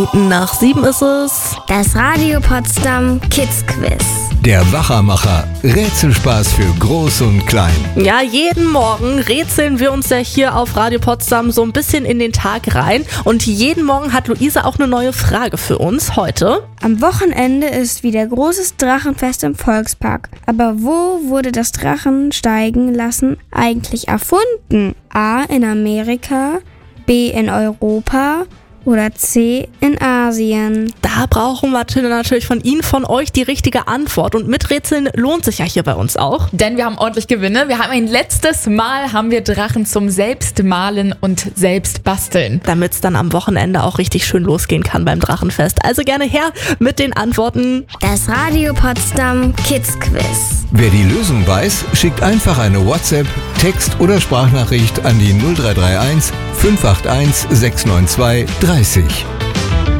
Nach 7 ist es das Radio Potsdam Kids Quiz. Der Wachermacher. Rätselspaß für Groß und Klein. Ja, jeden Morgen rätseln wir uns ja hier auf Radio Potsdam so ein bisschen in den Tag rein. Und jeden Morgen hat Luise auch eine neue Frage für uns heute. Am Wochenende ist wieder großes Drachenfest im Volkspark. Aber wo wurde das Drachensteigen lassen eigentlich erfunden? A. in Amerika, B. in Europa oder C. in Asien? Da brauchen wir natürlich von Ihnen, von euch die richtige Antwort. Und miträtseln lohnt sich ja hier bei uns auch. Denn wir haben ordentlich Gewinne. Wir haben ein letztes Mal Drachen zum Selbstmalen und Selbstbasteln. Damit es dann am Wochenende auch richtig schön losgehen kann beim Drachenfest. Also gerne her mit den Antworten. Das Radio Potsdam Kids Quiz. Wer die Lösung weiß, schickt einfach eine WhatsApp, Text- oder Sprachnachricht an die 0331 581 692 30.